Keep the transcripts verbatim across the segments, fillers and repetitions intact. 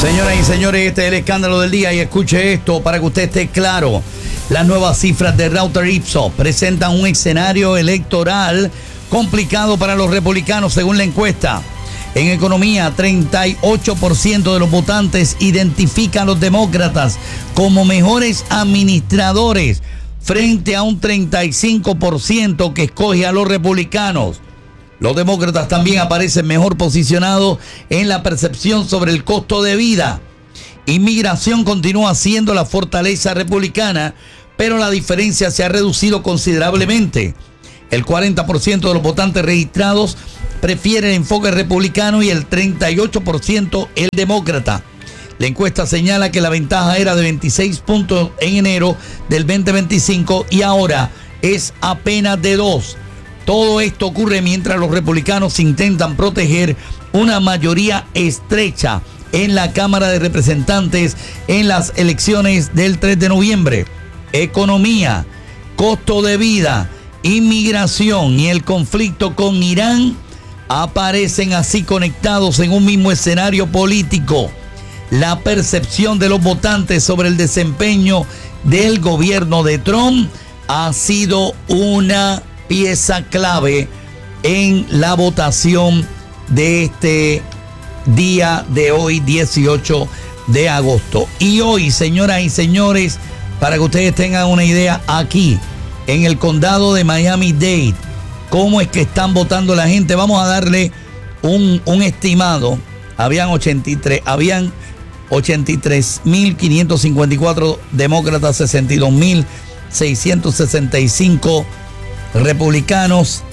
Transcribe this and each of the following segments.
Señoras y señores, este es el escándalo del día y escuche esto para que usted esté claro. Las nuevas cifras de Reuters Ipsos presentan un escenario electoral complicado para los republicanos según la encuesta. En economía, treinta y ocho por ciento de los votantes identifican a los demócratas como mejores administradores frente a un treinta y cinco por ciento que escoge a los republicanos. Los demócratas también aparecen mejor posicionados en la percepción sobre el costo de vida. Inmigración continúa siendo la fortaleza republicana, pero la diferencia se ha reducido considerablemente. El cuarenta por ciento de los votantes registrados prefieren el enfoque republicano y el treinta y ocho por ciento el demócrata. La encuesta señala que la ventaja era de veintiséis puntos en enero del veinte veinticinco y ahora es apenas de dos. Todo esto ocurre mientras los republicanos intentan proteger una mayoría estrecha en la Cámara de Representantes en las elecciones del tres de noviembre. Economía, costo de vida, inmigración y el conflicto con Irán aparecen así conectados en un mismo escenario político. La percepción de los votantes sobre el desempeño del gobierno de Trump ha sido una pieza clave en la votación de este día de hoy, dieciocho de agosto. Y hoy, señoras y señores, para que ustedes tengan una idea, aquí en el condado de Miami-Dade, cómo es que están votando la gente, vamos a darle un, un estimado. Habían ochenta y tres, habían ochenta y tres mil quinientos cincuenta y cuatro demócratas, sesenta y dos mil seiscientos sesenta y cinco republicanos.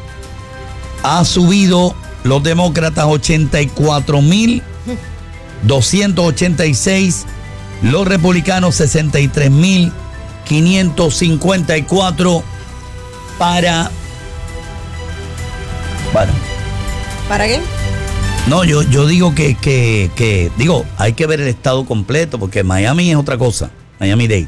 Ha subido los demócratas ochenta y cuatro mil doscientos ochenta y seis, los republicanos sesenta y tres mil quinientos cincuenta y cuatro para... Bueno. ¿Para qué? No, yo, yo digo que, que, que, digo, hay que ver el estado completo porque Miami es otra cosa, Miami-Dade.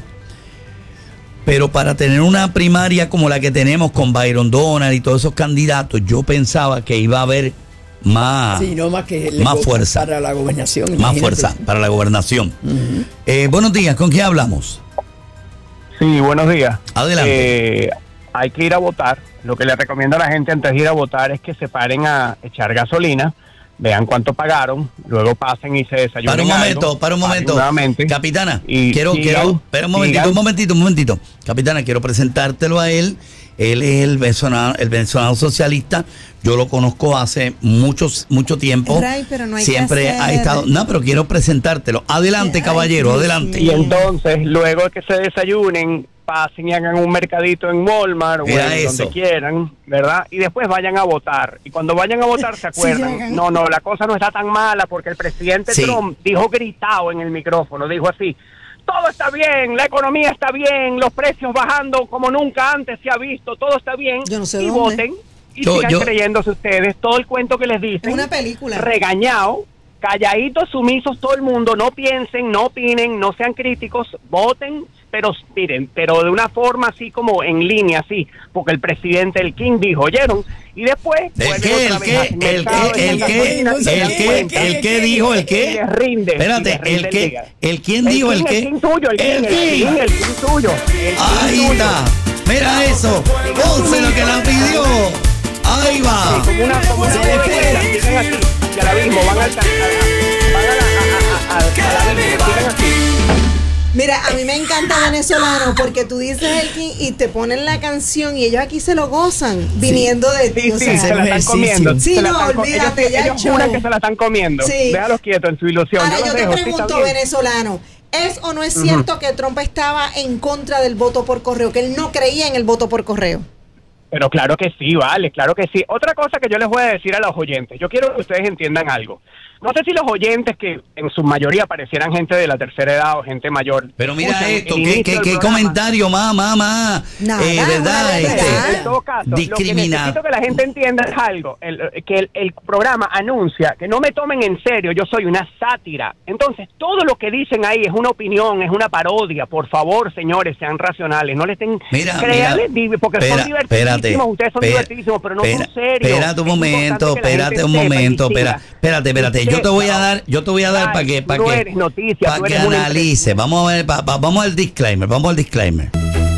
Pero para tener una primaria como la que tenemos con Byron Donald y todos esos candidatos, yo pensaba que iba a haber más, sí, no, más, que más fuerza. Para la gobernación. Más Imagínate. fuerza para la gobernación. Uh-huh. Eh, buenos días, ¿con quién hablamos? Sí, buenos días. Adelante. Eh, hay que ir a votar. Lo que le recomiendo a la gente antes de ir a votar es que se paren a echar gasolina, vean cuánto pagaron, luego pasen y se desayunen. Para un momento, algo, para un momento. nuevamente, Capitana, y quiero, sigan, quiero, espera un momentito, sigan. un momentito, un momentito. Capitana, quiero presentártelo a él. Él es el venezolano, el venezolano socialista. Yo lo conozco hace muchos, mucho tiempo. Ray, pero no hay Siempre que ha hacer... estado. No, pero quiero presentártelo. Adelante, Ay, caballero, Dios adelante. Y entonces, luego de que se desayunen, pasen y hagan un mercadito en Walmart o Mira en eso. donde quieran, ¿verdad? Y después vayan a votar. Y cuando vayan a votar se acuerdan, Sí, no, no, la cosa no está tan mala porque el presidente Sí. Trump dijo gritado en el micrófono, dijo así: todo está bien, la economía está bien, los precios bajando como nunca antes se ha visto, todo está bien. Yo no sé y dónde. voten y Yo- sigan yo- creyéndose ustedes todo el cuento que les Es dicen. una película. Regañado, calladitos, sumisos, todo el mundo, no piensen, no opinen, no sean críticos, voten, pero miren, pero de una forma así como en línea, así, porque el presidente, el King dijo, ¿oyeron? Y después... ¿El vuelven qué? otra ¿El vez qué? al ¿El mercado, qué? ¿El echan qué? gasolina, ¿El se dan qué? cuenta. ¿El qué dijo? ¿El Y qué? les rinde, y Espérate, les rinde ¿el qué? día. ¿El quién dijo el King, qué? El King tuyo, el King, El el King. King, el King tuyo. el King Ahí tuyo. está. Mira eso. Ponce lo que la pidió. Ahí va. Sí, como una, como una bicicleta, siguen así, y al abismo, van al, van a la, a, a, a, a, al abismo, siguen así. Mira, a mí me encanta venezolano porque tú dices el King y te ponen la canción y ellos aquí se lo gozan viniendo de ti. Sí, o sí, sea, se la están comiendo. Sí, se la no, están co- olvídate, ellos, ya ellos el show. juran que se la están comiendo. Sí. Déjalos quietos en su ilusión. Ahora yo yo los te dejo, sí, está pregunto, bien. venezolano, ¿es o no es cierto que Trump estaba en contra del voto por correo, que él no creía en el voto por correo? Pero claro que sí, vale, claro que sí. Otra cosa que yo les voy a decir a los oyentes, yo quiero que ustedes entiendan algo. No sé si los oyentes, que en su mayoría parecieran gente de la tercera edad o gente mayor. Pero mira escuchan esto, el qué, inicio qué, del qué programa. comentario, mamá, mamá. Nada, Eh, una ¿verdad? barbaridad. Este, En todo caso, lo que discriminar. necesito que la gente entienda es algo, el, que el, el programa anuncia que no me tomen en serio, yo soy una sátira. Entonces, todo lo que dicen ahí es una opinión, es una parodia. Por favor, señores, sean racionales, no les estén Mira, créanle, mira, porque espera, son divertidísimos, espérate, ustedes son espera, divertidísimos, pero no espera, son serios. Espérate un Es momento, importante que la espérate gente un sepa y momento, distinga. espera, espérate, espérate. Yo yo te voy a dar, yo te voy a dar para que, para tú no que, eres noticia, para tú que eres una analice. Vamos a ver, pa- pa- vamos al disclaimer, vamos al disclaimer.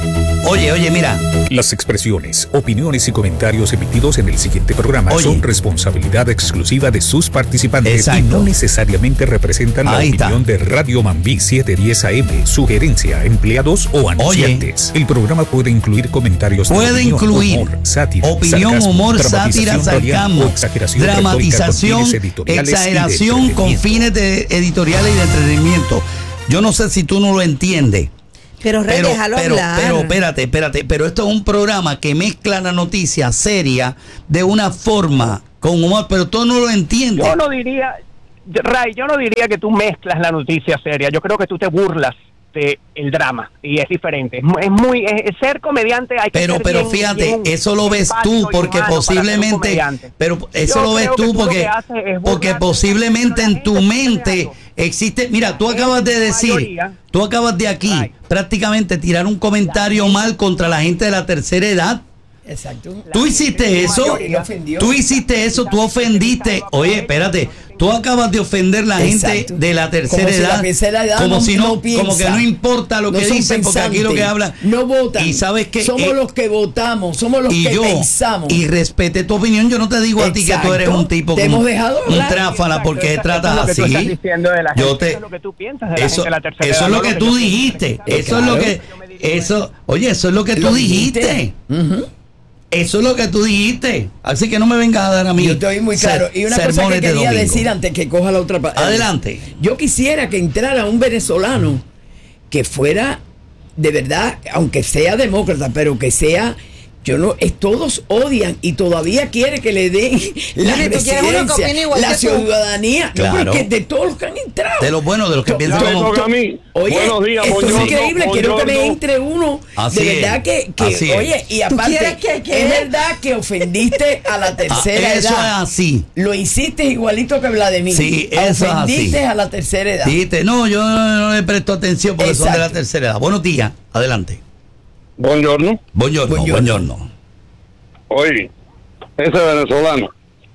Oye, oye, mira. Las expresiones, opiniones y comentarios emitidos en el siguiente programa Oye. son responsabilidad exclusiva de sus participantes Exacto. y no necesariamente representan la Ahí está. opinión de Radio Mambí setecientos diez A M, sugerencia, empleados o anunciantes. El programa puede incluir comentarios de Puede opinión, incluir humor, sátira, opinión, sarcasmo, humor, dramatización sátira, radial sarcasmo, o exageración retórica con dramatización, fines editoriales y de exageración con entretenimiento. fines de editoriales y de entretenimiento. Yo no sé si tú no lo entiendes. Pero Rey, Pero, déjalo pero, hablar. pero, espérate, espérate, pero esto es un programa que mezcla la noticia seria de una forma con humor, pero tú no lo entiendes. Yo no diría, Ray, yo no diría que tú mezclas la noticia seria. Yo creo que tú te burlas de el drama y es diferente. Es muy, es muy es- es ser comediante hay que Pero, ser pero bien- fíjate, bien eso lo ves empático tú y porque humano para ser un posiblemente, comediante. pero eso Yo lo ves creo que tú tú lo porque, que haces es porque burlarte posiblemente de la en tu gente que mente hace algo. existe, mira, tú En acabas de su decir, mayoría, tú acabas de aquí Right. prácticamente tirar un comentario mal contra la gente de la tercera edad. Exacto. Tú hiciste en su eso, mayoría ofendió. tú hiciste eso, tú ofendiste. Oye, espérate, tú acabas de ofender a la gente Exacto. de la tercera Como si la edad, tercera edad como no- si no, no piensa. como que no importa lo No que son dicen, porque aquí lo que pensantes, hablan no votan. Y sabes que somos eh, los que votamos, somos los y que yo pensamos. y respete tu opinión. Yo no te digo a ti que tú eres Exacto. un tipo Te como hemos dejado un hablar. tráfala Exacto, porque eso- tratas eso es lo que tú estás así. diciendo de la gente, Yo te eso es lo que tú piensas de la eso, gente de la tercera eso edad, es lo no que lo tú que yo dijiste. pienso. Eso es lo Claro. que eso, oye, eso es lo que tú Lo dijiste. dijiste. Ujú. Eso es lo que tú dijiste. Así que no me vengas a dar a mí. Yo estoy muy ser- claro. Y una cosa que sermones de quería domingo. decir antes que coja la otra parte. Adelante. Yo quisiera que entrara un venezolano que fuera, de verdad, aunque sea demócrata, pero que sea, yo no, es, todos odian y todavía quiere que le den la Mire, tú quieres uno que opine residencia, igual la que tú. ciudadanía. Claro. No, porque de todos los que han entrado. De los buenos, de los que To- piensan Ya me como toca a mí. Oye, Buenos días, esto es buongiorno, increíble, quiero que me buongiorno. entre uno. Así de es, verdad que, que así es. oye, y ¿Tú aparte, quieres que- que- es verdad que ofendiste a la tercera Ah, eso edad. es así. Lo hiciste igualito que Vladimir. Sí, eso es así. Ofendiste a la tercera edad. Dijiste, no, yo no, no le presto atención porque son de la Exacto. tercera edad. Buenos días, adelante. Buongiorno. Buongiorno, Buongiorno. buongiorno. Oye, ese venezolano.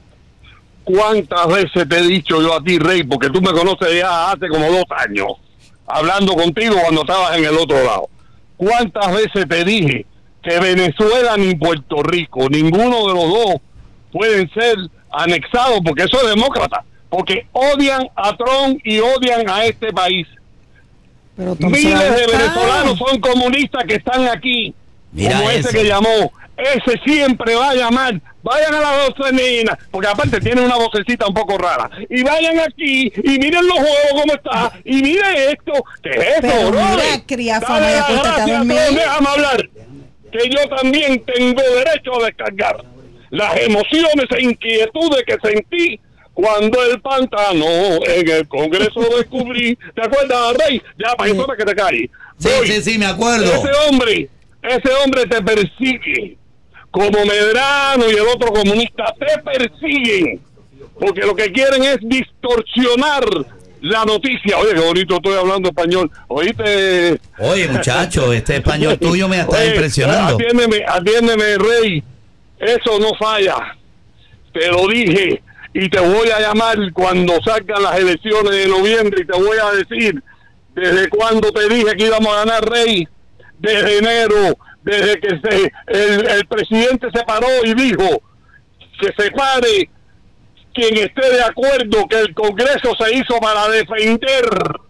¿Cuántas veces te he dicho yo a ti, Rey? Porque tú me conoces ya hace como dos años, hablando contigo cuando estabas en el otro lado. ¿Cuántas veces te dije que Venezuela ni Puerto Rico, ninguno de los dos pueden ser anexados porque eso es demócrata? Porque odian a Trump y odian a este país. Pero Tom se va a Miles de gustar. venezolanos son comunistas que están aquí. Mira como ese eso. que llamó. Ese siempre va a llamar. Vayan a la doctrina, porque aparte tiene una vocecita un poco rara. Y vayan aquí y miren los juegos cómo está. Y miren esto. ¿Qué es eso, Pero bro? mira, criafa, Dale vaya las puesta, gracias, está dormido. pero déjame hablar. Que yo también tengo derecho a descargar las emociones e inquietudes que sentí cuando el pantano en el Congreso descubrí. ¿Te acuerdas, Rey? Ya, para eso que te calles. Sí, Voy. sí, sí, me acuerdo. Ese hombre, ese hombre te persigue. Como Medrano y el otro comunista te persiguen. Porque lo que quieren es distorsionar la noticia. Oye, qué bonito estoy hablando español. Oíste. Oye, muchacho, este español tuyo me está Oye, impresionando. Atiéndeme, atiéndeme, Rey. Eso no falla. Te lo dije. Y te voy a llamar cuando salgan las elecciones de noviembre y te voy a decir desde cuando te dije que íbamos a ganar, Rey. Desde enero, desde que se, el, el presidente se paró y dijo que se pare quien esté de acuerdo que el Congreso se hizo para defender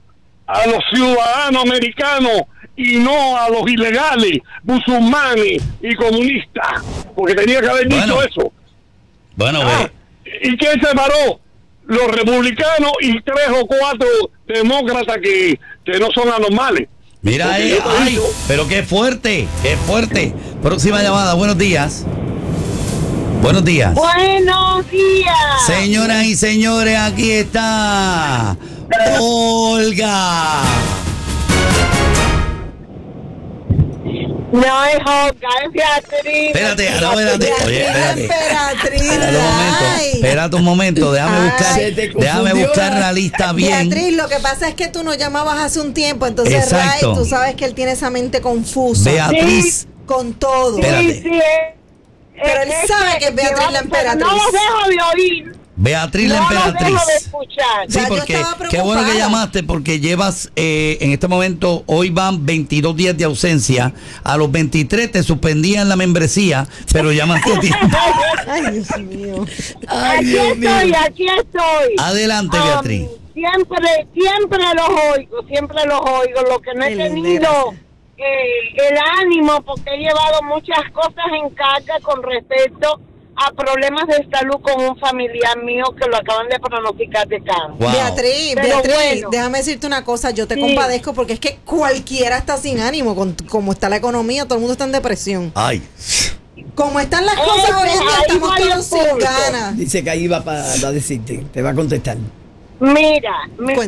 a los ciudadanos americanos y no a los ilegales, musulmanes y comunistas, porque tenía que haber Bueno. dicho eso. Bueno, Ah, ve. ¿y quién se paró? Los republicanos y tres o cuatro demócratas que, que no son anormales. Mira Porque ahí, yo te ay, digo, pero qué fuerte, qué fuerte. Próxima llamada, buenos días. Buenos días. Buenos días. Señoras y señores, aquí está Olga. No es Olga, es Beatriz. Espérate, no, espérate. Oye, espérate. Emperatriz. Espérate un momento, Ay. espérate un momento, déjame Ay. buscar, Se te déjame confundió buscar la- la lista bien. Beatriz, lo que pasa es que tú nos llamabas hace un tiempo, entonces Exacto. Ray, tú sabes que él tiene esa mente confusa Beatriz, con todo. Espérate. Sí, sí, es- Pero él sabe que es Beatriz la pero emperatriz. No los dejo de oír. Beatriz la No los emperatriz. dejo de escuchar. Sí, Ya, yo porque estaba qué bueno que preocupada. llamaste porque llevas eh, en este momento, hoy van veintidós días de ausencia, a los veintitrés te suspendían la membresía, pero llamaste a tiempo. Ay, Dios mío. Ay, Aquí Dios mío. estoy, aquí estoy. Adelante, Um, Beatriz. Siempre, siempre los oigo, siempre los oigo. Lo que no he Qué linda, tenido gracias. eh, el ánimo, porque he llevado muchas cosas en carga con respecto a problemas de salud con un familiar mío que lo acaban de pronosticar de cáncer. Wow. Beatriz, Pero Beatriz, bueno. déjame decirte una cosa, yo te Sí. compadezco porque es que cualquiera está sin ánimo, con como está la economía, todo el mundo está en depresión. Ay. Como están las cosas Ese, hoy en día, ahí estamos va el todos sin punto. ganas. Dice que ahí va para decirte, te va a contestar. Mira, mi